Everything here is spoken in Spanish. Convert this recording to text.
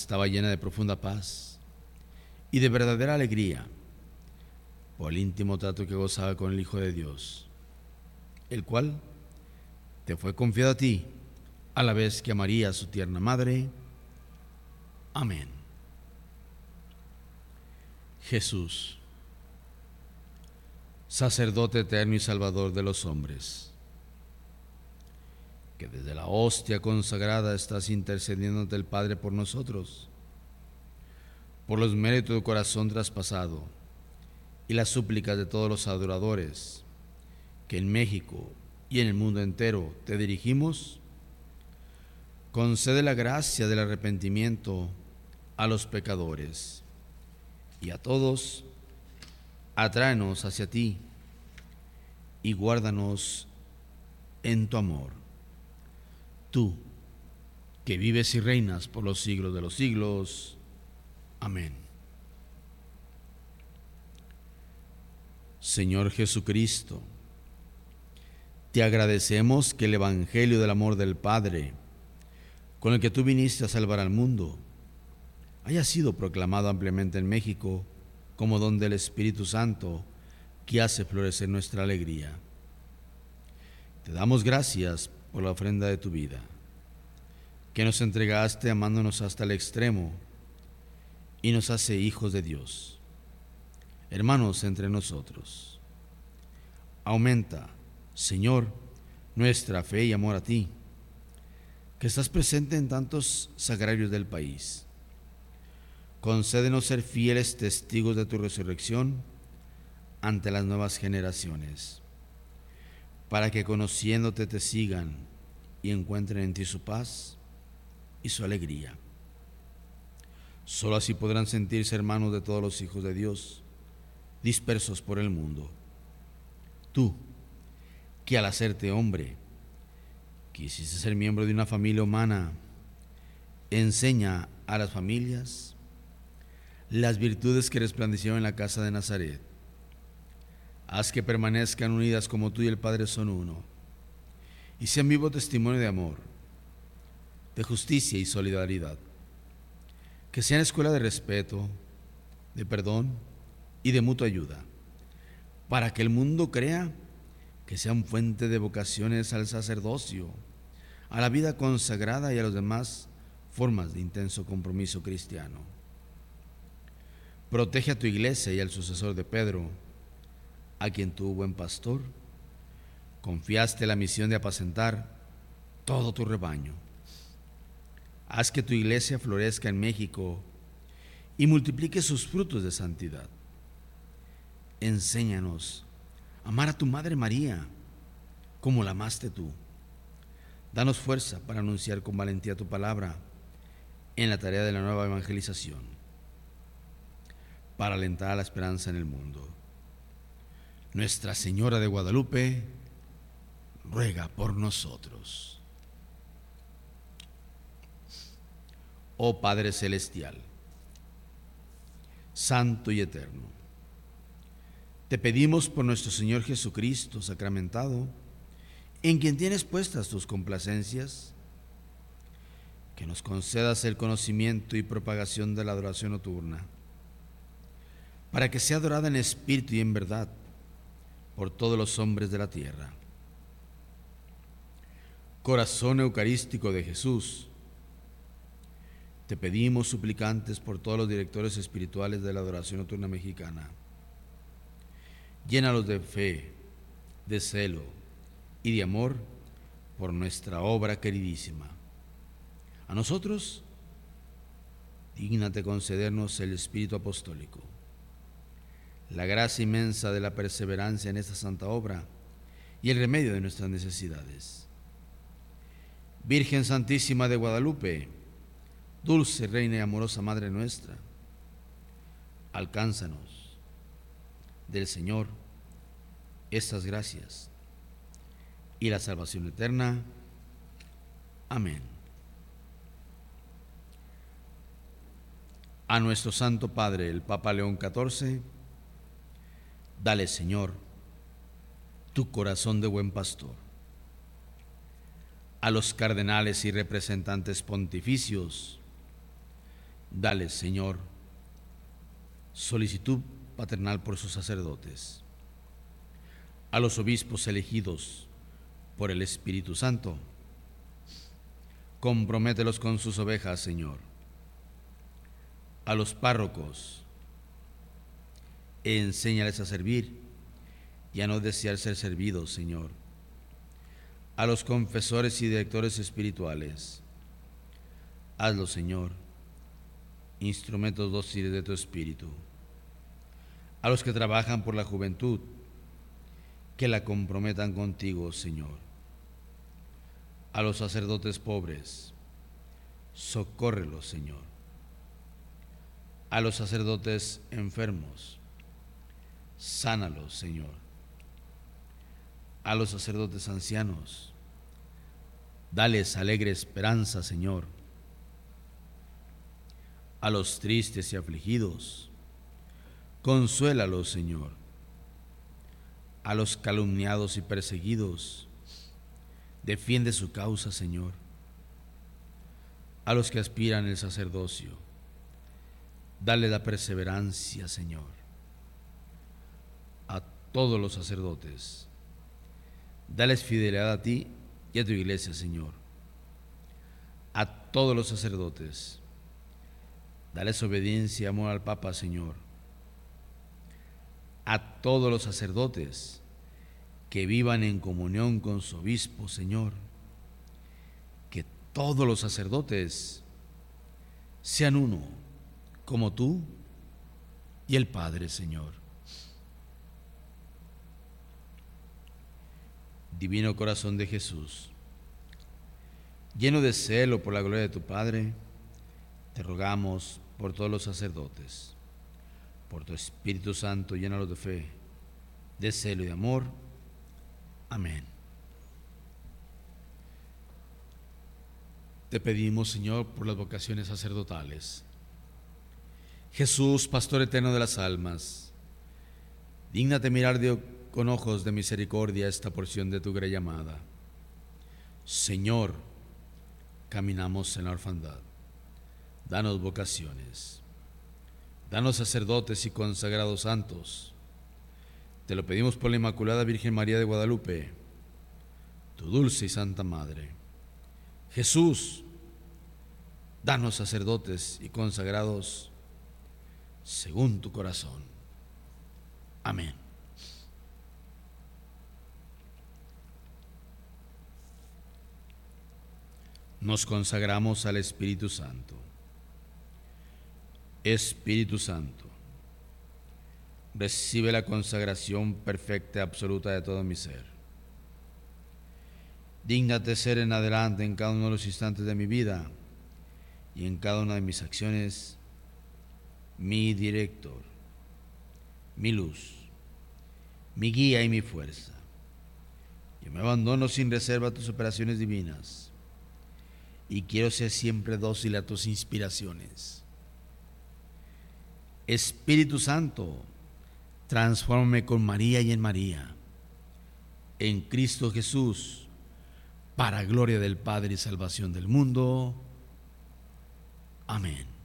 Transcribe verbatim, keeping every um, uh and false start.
estaba llena de profunda paz y de verdadera alegría por el íntimo trato que gozaba con el Hijo de Dios, el cual te fue confiado a ti, a la vez que a María, su tierna madre. Amén. Jesús, sacerdote eterno y salvador de los hombres, que desde la hostia consagrada estás intercediendo ante el Padre por nosotros, por los méritos de tu corazón traspasado y las súplicas de todos los adoradores que en México y en el mundo entero te dirigimos, concede la gracia del arrepentimiento a los pecadores y a todos, atráenos hacia ti y guárdanos en tu amor. Tú, que vives y reinas por los siglos de los siglos. Amén. Señor Jesucristo, te agradecemos que el Evangelio del amor del Padre, con el que tú viniste a salvar al mundo, haya sido proclamado ampliamente en México como don del Espíritu Santo que hace florecer nuestra alegría. Te damos gracias por la ofrenda de tu vida, que nos entregaste amándonos hasta el extremo y nos hace hijos de Dios, hermanos entre nosotros. Aumenta, Señor, nuestra fe y amor a ti, que estás presente en tantos sagrarios del país. Concédenos ser fieles testigos de tu resurrección ante las nuevas generaciones, para que conociéndote te sigan y encuentren en ti su paz y su alegría. Solo así podrán sentirse hermanos de todos los hijos de Dios, dispersos por el mundo. Tú, que al hacerte hombre, quisiste ser miembro de una familia humana, enseña a las familias las virtudes que resplandecieron en la casa de Nazaret. Haz que permanezcan unidas como tú y el Padre son uno, y sean vivo testimonio de amor, de justicia y solidaridad. Que sean escuela de respeto, de perdón y de mutua ayuda, para que el mundo crea que sean fuente de vocaciones al sacerdocio, a la vida consagrada y a las demás formas de intenso compromiso cristiano. Protege a tu iglesia y al sucesor de Pedro, a quien tú, buen pastor, confiaste la misión de apacentar todo tu rebaño. Haz que tu iglesia florezca en México y multiplique sus frutos de santidad. Enséñanos a amar a tu Madre María como la amaste tú. Danos fuerza para anunciar con valentía tu palabra en la tarea de la nueva evangelización, para alentar a la esperanza en el mundo. Nuestra Señora de Guadalupe, ruega por nosotros. Oh Padre Celestial, Santo y Eterno, te pedimos por nuestro Señor Jesucristo sacramentado, en quien tienes puestas tus complacencias, que nos concedas el conocimiento y propagación de la adoración nocturna, para que sea adorada en espíritu y en verdad por todos los hombres de la tierra. Corazón eucarístico de Jesús, te pedimos suplicantes por todos los directores espirituales de la adoración nocturna mexicana. Llénalos de fe, de celo y de amor por nuestra obra queridísima. A nosotros, dígnate concedernos el espíritu apostólico, la gracia inmensa de la perseverancia en esta santa obra y el remedio de nuestras necesidades. Virgen Santísima de Guadalupe, dulce Reina y amorosa Madre nuestra, alcánzanos del Señor estas gracias y la salvación eterna. Amén. A nuestro Santo Padre, el Papa León catorce, dale, Señor, tu corazón de buen pastor. A los cardenales y representantes pontificios, Dale, Señor, solicitud paternal por sus sacerdotes, a los obispos elegidos por el Espíritu Santo. Compromételos con sus ovejas, Señor. A los párrocos, enséñales a servir y a no desear ser servidos, Señor. A los confesores y directores espirituales, hazlo, Señor, instrumentos dóciles de tu Espíritu. A los que trabajan por la juventud, que la comprometan contigo, Señor. A los sacerdotes pobres, socórrelos, Señor. A los sacerdotes enfermos, sánalos, Señor. A los sacerdotes ancianos, dales alegre esperanza, Señor. A los tristes y afligidos, consuélalos, Señor. A los calumniados y perseguidos, defiende su causa, Señor. A los que aspiran el sacerdocio, dale la perseverancia, Señor. A todos los sacerdotes, dales fidelidad a ti y a tu iglesia, Señor. A todos los sacerdotes, dales obediencia y amor al Papa, Señor. A todos los sacerdotes, que vivan en comunión con su obispo, Señor. Que todos los sacerdotes sean uno, como tú y el Padre, Señor. Divino corazón de Jesús, lleno de celo por la gloria de tu Padre, te rogamos por todos los sacerdotes, por tu Espíritu Santo, llénalos de fe, de celo y de amor. Amén. Te pedimos, Señor, por las vocaciones sacerdotales. Jesús, Pastor eterno de las almas, dígnate mirar de, con ojos de misericordia esta porción de tu grey amada. Señor, caminamos en la orfandad. Danos vocaciones. Danos sacerdotes y consagrados santos. Te lo pedimos por la Inmaculada Virgen María de Guadalupe, tu dulce y santa Madre. Jesús, danos sacerdotes y consagrados según tu corazón. Amén. Nos consagramos al Espíritu Santo. Espíritu Santo, recibe la consagración perfecta y absoluta de todo mi ser. Dígnate ser en adelante en cada uno de los instantes de mi vida y en cada una de mis acciones, mi director, mi luz, mi guía y mi fuerza. Yo me abandono sin reserva a tus operaciones divinas y quiero ser siempre dócil a tus inspiraciones. Espíritu Santo, transfórmame con María y en María, en Cristo Jesús, para gloria del Padre y salvación del mundo. Amén.